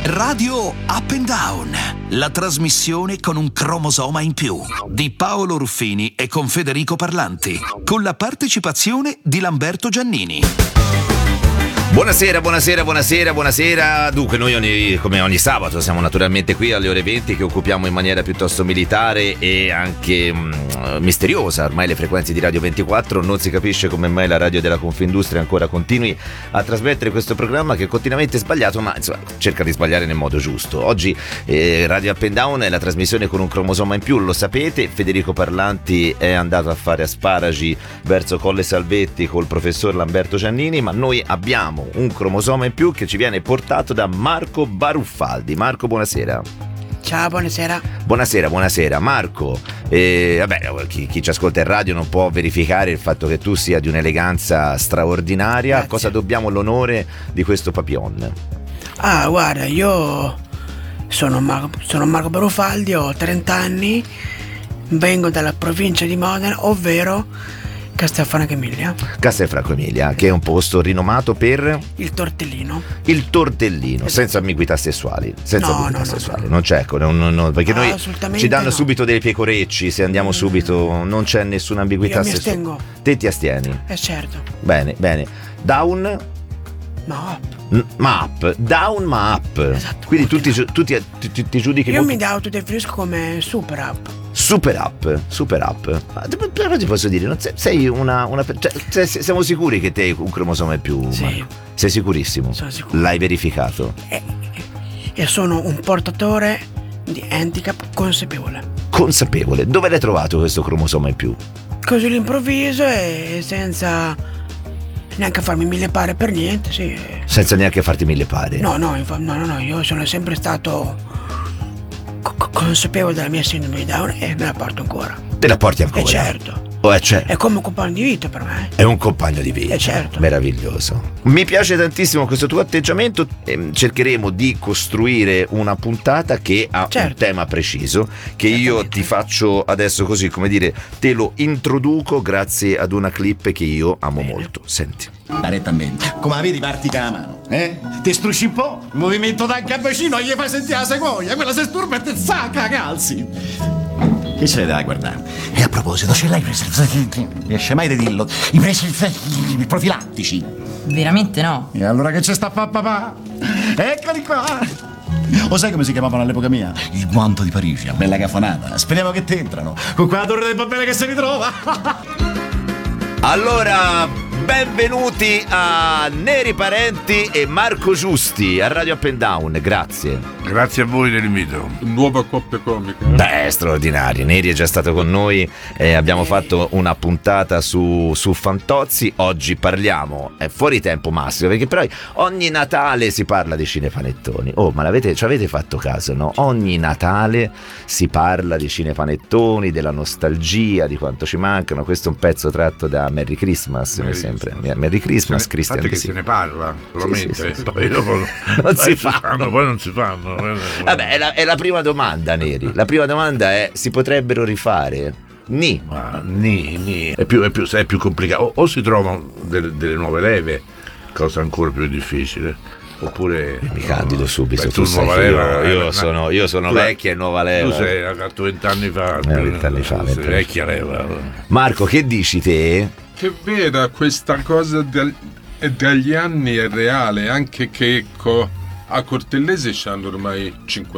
Radio Up and Down, la trasmissione con un cromosoma in più di Paolo Ruffini e con Federico Parlanti, con la partecipazione di Lamberto Giannini. Buonasera. Dunque noi come ogni sabato siamo naturalmente qui alle ore 20 che occupiamo in maniera piuttosto militare e anche misteriosa ormai le frequenze di Radio 24. Non si capisce come mai la radio della Confindustria ancora continui a trasmettere questo programma che è continuamente sbagliato, ma insomma cerca di sbagliare nel modo giusto. Oggi Radio Up and Down è la trasmissione con un cromosoma in più, lo sapete. Federico Parlanti è andato a fare asparagi verso Colle Salvetti col professor Lamberto Giannini, ma noi abbiamo un cromosoma in più che ci viene portato da Marco Baruffaldi. Marco, buonasera. Ciao, buonasera. Buonasera Marco. Chi ci ascolta in radio non può verificare il fatto che tu sia di un'eleganza straordinaria. Grazie. A cosa dobbiamo l'onore di questo papillon? Guarda, io sono Marco Baruffaldi, ho 30 anni, vengo dalla provincia di Modena, ovvero Castelfranco Emilia. Castelfranco Emilia, che è un posto rinomato per Il tortellino. il tortellino, senza ambiguità sessuali. No. Non c'è, perché noi assolutamente ci danno no. subito dei pecorecci se andiamo subito, non c'è nessuna ambiguità Io mi sessuale. astengo. Te ti astieni. Certo. Bene. Down No. ma up, down ma up. Esatto. Quindi tu ti giudichi Io molto... mi autodefinisco come super up. Super up. Però ti posso dire, non sei siamo sicuri che te hai un cromosoma in più? Sì. Marco? Sei sicurissimo? Sono sicuro. L'hai verificato? E sono un portatore di handicap consapevole. Dove l'hai trovato questo cromosoma in più? Così all'improvviso e senza neanche farmi mille pare per niente, sì. Senza neanche farti mille pare? No, io sono sempre stato consapevole della mia sindrome di Down e me la porto ancora. Te la porti ancora? Certo. Certo. È come un compagno di vita per me. È un compagno di vita. Certo. Meraviglioso. Mi piace tantissimo questo tuo atteggiamento. Cercheremo di costruire una puntata che ha un tema preciso, che io ti faccio adesso così, come dire, te lo introduco grazie ad una clip che io amo molto. Senti. Direttamente. Come la vedi, parti con la mano, Ti strusci un po', il movimento d'anca vicino, gli fai sentire la sequoia, quella si sturba e ti sacca calzi. Che c'è da guardare? E a proposito, ce l'hai preso? Riesce mai di dirlo? I profilattici? Veramente no. E allora che c'è sta papà? Eccoli qua! O sai come si chiamavano all'epoca mia? Il guanto di Parigi, bella cafonata. Speriamo che ti entrano. Con quella torre del papele che si ritrova. Allora, benvenuti a Neri Parenti e Marco Giusti a Radio Up and Down, grazie. Grazie a voi dell'invito. Nuova coppia comica. Beh, straordinario. Neri è già stato con noi, abbiamo fatto una puntata su Fantozzi. Oggi parliamo, è fuori tempo massimo, perché però ogni Natale si parla di cinepanettoni. Oh, ma ci avete fatto caso, no? Ogni Natale si parla di cinepanettoni, della nostalgia, di quanto ci mancano. Questo è un pezzo tratto da Merry Christmas, mi sembra. Merry Christmas, Christian. Infatti che se ne parla solamente, Sì. poi dopo non si fanno. poi non si fanno. Vabbè, è la prima domanda, Neri. La prima domanda è: si potrebbero rifare? Ma ni. È più complicato. O si trovano delle nuove leve, cosa ancora più difficile. Oppure mi candido subito. Beh, tu sai nuova che leva, io sono vecchia e nuova leva. Tu sei nato 20 anni fa. 20 anni fa. Sei vecchia leva. Marco, che dici te? Che vera questa cosa degli anni è reale, anche che a Cortellesi c'hanno ormai 50